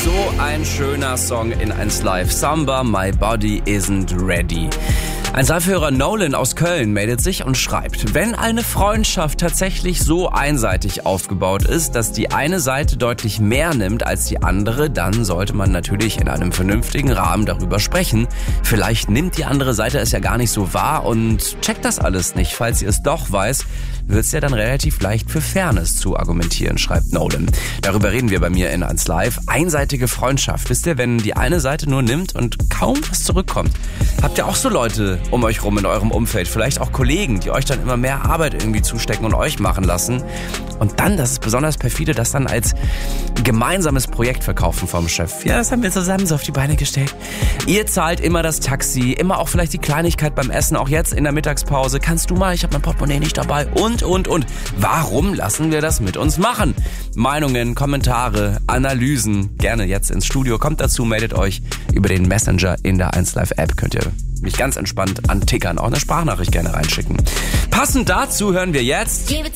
So ein schöner Song in 1 Live. Samba, My Body Isn't Ready. Ein Live-Hörer Nolan aus Köln meldet sich und schreibt: Wenn eine Freundschaft tatsächlich so einseitig aufgebaut ist, dass die eine Seite deutlich mehr nimmt als die andere, dann sollte man natürlich in einem vernünftigen Rahmen darüber sprechen. Vielleicht nimmt die andere Seite es ja gar nicht so wahr und checkt das alles nicht. Falls sie es doch weiß, wird es ja dann relativ leicht für Fairness zu argumentieren, schreibt Nolan. Darüber reden wir bei mir in 1 Live. Einseitige Freundschaft. Wisst ihr, wenn die eine Seite nur nimmt und kaum was zurückkommt? Habt ihr auch so Leute um euch rum in eurem Umfeld? Vielleicht auch Kollegen, die euch dann immer mehr Arbeit irgendwie zustecken und euch machen lassen. Und dann, das ist besonders perfide, das dann als gemeinsames Projekt verkaufen vom Chef. Ja, das haben wir zusammen so auf die Beine gestellt. Ihr zahlt immer das Taxi, immer auch vielleicht die Kleinigkeit beim Essen, auch jetzt in der Mittagspause. Kannst du mal, ich habe mein Portemonnaie nicht dabei und. Warum lassen wir das mit uns machen? Meinungen, Kommentare, Analysen, gerne jetzt ins Studio. Kommt dazu, meldet euch über den Messenger in der 1 Live App. Könnt ihr mich ganz entspannt antickern, auch eine Sprachnachricht gerne reinschicken. Passend dazu hören wir jetzt